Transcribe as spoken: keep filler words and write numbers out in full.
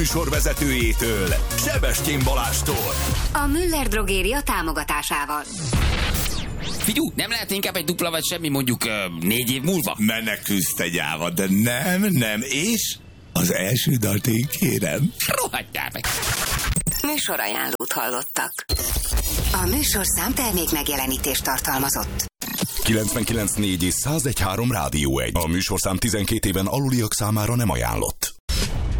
műsorvezetőjétől, Sebestyén Balástól. A Müller Drogéria támogatásával. Figyú, nem lehet inkább egy dupla vagy semmi mondjuk uh, négy év múlva? Menekülsz te gyáva, de nem, nem, és az első dalt én kérem. Rohadjál meg! Műsorajánlót hallottak. A műsorszám termék megjelenítést tartalmazott. kilencvenkilenc négy és száz egy három Rádió egy. A műsorszám tizenkét éven aluliak számára nem ajánlott.